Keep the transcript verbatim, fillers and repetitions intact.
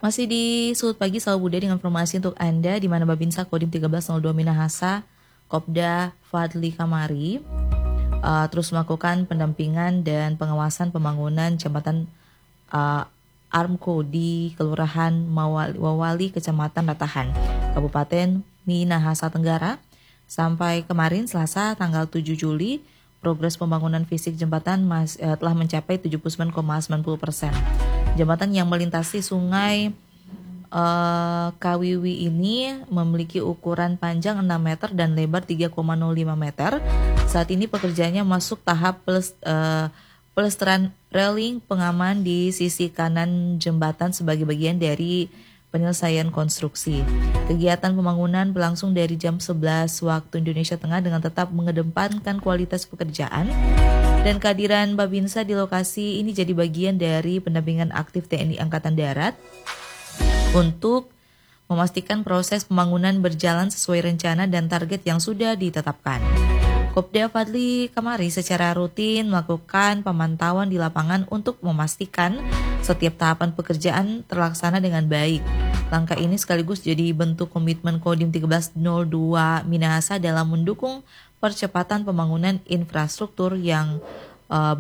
Masih di Sud Pagi, selalu Budha dengan informasi untuk Anda, di mana Babinsa Kodim tiga belas nol dua Minahasa, Kopda Fadli Kamari, uh, terus melakukan pendampingan dan pengawasan pembangunan jembatan uh, Armco di Kelurahan Mawali, Wawali, Kecamatan Ratahan, Kabupaten Minahasa Tenggara. Sampai kemarin Selasa tanggal tujuh Juli, progres pembangunan fisik jembatan mas, eh, telah mencapai tujuh puluh sembilan koma sembilan puluh persen. Jembatan yang melintasi sungai eh, Kawiwi ini memiliki ukuran panjang enam meter dan lebar tiga koma nol lima meter. Saat ini pekerjaannya masuk tahap plus, eh, pelestarian railing pengaman di sisi kanan jembatan sebagai bagian dari penyelesaian konstruksi. Kegiatan pembangunan berlangsung dari jam sebelas waktu Indonesia Tengah dengan tetap mengedepankan kualitas pekerjaan, dan kehadiran Babinsa di lokasi ini jadi bagian dari pendampingan aktif T N I Angkatan Darat untuk memastikan proses pembangunan berjalan sesuai rencana dan target yang sudah ditetapkan. Kopda Fadli Kamari secara rutin melakukan pemantauan di lapangan untuk memastikan setiap tahapan pekerjaan terlaksana dengan baik. Langkah ini sekaligus jadi bentuk komitmen Kodim tiga belas nol dua Minahasa dalam mendukung percepatan pembangunan infrastruktur yang uh,